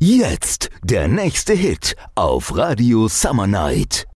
Jetzt der nächste Hit auf Radio Summer Night.